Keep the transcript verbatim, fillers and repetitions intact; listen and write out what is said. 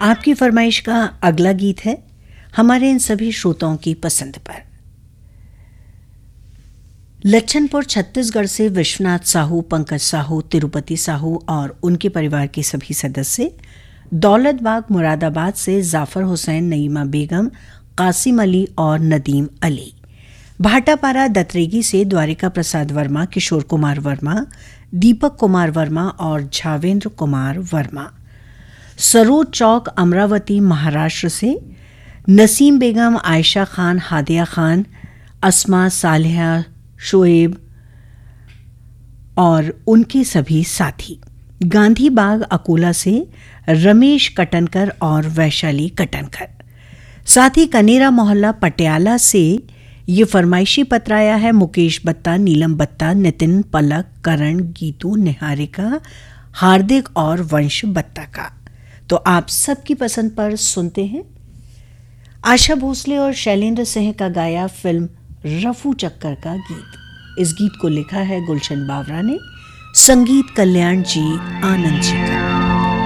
आपकी फरमाइश का अगला गीत है हमारे इन सभी श्रोताओं की पसंद पर। लच्छनपुर छत्तीसगढ़ से विश्वनाथ साहू, पंकज साहू, तिरुपति साहू और उनके परिवार के सभी सदस्य, दौलतबाग मुरादाबाद से जाफर हुसैन, नईमा बेगम, कासिम अली और नदीम अली, भाटापारा दत्रेगी से द्वारिका प्रसाद वर्मा, किशोर कुमार वर्मा, दीपक कुमार वर्मा और झावेंद्र कुमार वर्मा, सरोज चौक अमरावती महाराष्ट्र से नसीम बेगम, आयशा खान, हादिया खान, अस्मा, सालिहा, शोएब और उनके सभी साथी, गांधी बाग अकोला से रमेश कटनकर और वैशाली कटनकर, साथ ही कनेरा मोहल्ला पटियाला से ये फरमाइशी पत्र आया है मुकेश बत्ता, नीलम बत्ता, नितिन, पलक, करण, गीतू, निहारिका, हार्दिक और वंश बत्ता का। तो आप सबकी पसंद पर सुनते हैं आशा भोसले और शैलेंद्र सिंह का गाया फिल्म रफू चक्कर का गीत। इस गीत को लिखा है गुलशन बावरा ने, संगीत कल्याण जी आनंद जी का।